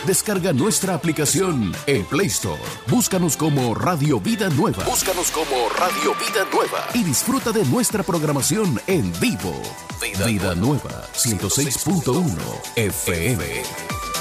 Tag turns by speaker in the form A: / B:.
A: Descarga nuestra aplicación en Play Store. Búscanos como Radio Vida Nueva. Y disfruta de nuestra programación en vivo. Vida Nueva 106.1 FM.